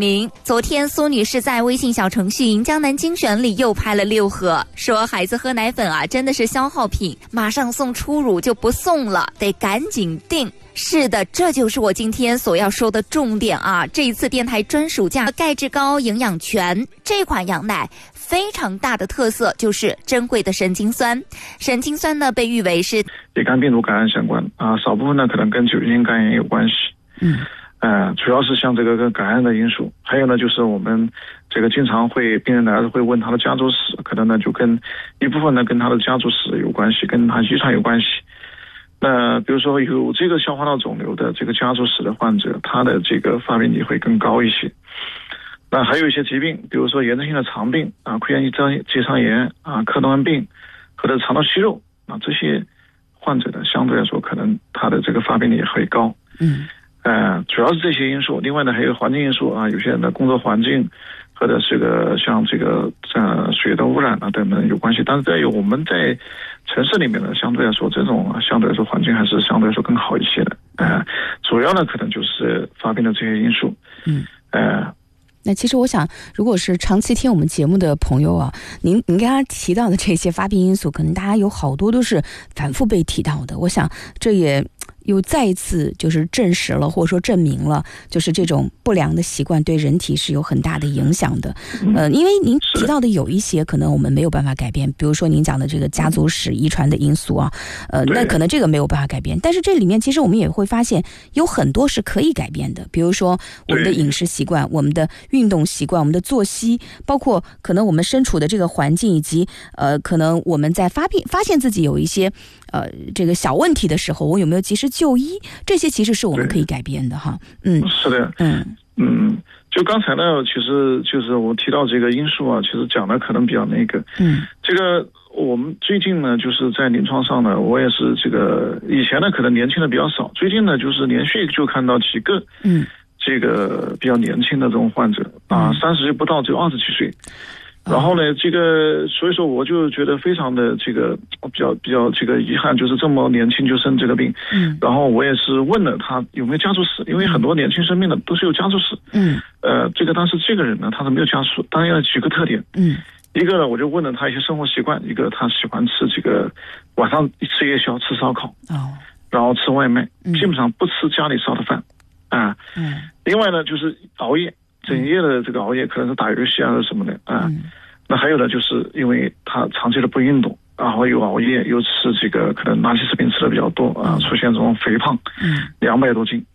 名。昨天苏女士在微信小程序银江南精选里又拍了6盒，说孩子喝奶粉啊真的是消耗品，马上送初乳就不送了，得赶紧订。是的，这就是我今天所要说的重点啊！这一次电台专属价钙质高营养全这款羊奶非常大的特色就是珍贵的神经酸。神经酸呢被誉为是乙肝病毒感染相关啊，少部分呢可能跟酒精肝炎有关系。主要是像这个跟感染的因素，还有呢就是我们这个经常会病人来会问他的家族史，可能呢就跟一部分呢跟他的家族史有关系，跟他遗传有关系。那比如说有这个消化道肿瘤的这个家族史的患者，他的这个发病率会更高一些。那还有一些疾病，比如说炎症性的肠病啊、溃疡性结肠炎啊、克罗恩病或者肠道息肉啊，这些患者呢相对来说可能他的这个发病率也会高。主要是这些因素。另外呢还有环境因素啊，有些人的工作环境或者这个像这个水的污染啊等等有关系。但是在我们在城市里面呢，相对来说这种相对来说环境还是相对来说更好一些的。主要呢可能就是发病的这些因素。 那其实我想，如果是长期听我们节目的朋友啊，您刚刚提到的这些发病因素，可能大家有好多都是反复被提到的。我想这也又再一次就是证实了，或者说证明了，就是这种不良的习惯对人体是有很大的影响的。因为您提到的有一些可能我们没有办法改变，比如说您讲的这个家族史遗传的因素啊，那可能这个没有办法改变。但是这里面其实我们也会发现有很多是可以改变的，比如说我们的饮食习惯、我们的运动习惯、我们的作息，包括可能我们身处的这个环境，以及可能我们在发现自己有一些这个小问题的时候，我有没有及时就医，这些其实是我们可以改变的哈。 是的。就刚才呢其实就是我提到这个因素啊，其实讲的可能比较那个。这个我们最近呢就是在临床上呢，我也是这个以前呢可能年轻的比较少，最近呢就是连续就看到几个这个比较年轻的这种患者啊，30岁不到，只有27岁。然后呢这个所以说我就觉得非常的这个比较这个遗憾，就是这么年轻就生这个病。然后我也是问了他有没有家族史，因为很多年轻生病的都是有家族史。这个当时这个人呢他是没有家族，当然有几个特点。一个呢我就问了他一些生活习惯，一个他喜欢吃这个晚上吃夜宵，吃烧烤，然后吃外卖，基本上不吃家里烧的饭啊。另外呢就是熬夜，整夜的这个熬夜，可能是打游戏啊什么的啊。那还有呢就是因为他长期的不运动，然后又熬夜又吃这个可能垃圾食品吃的比较多啊，出现这种肥胖，200多斤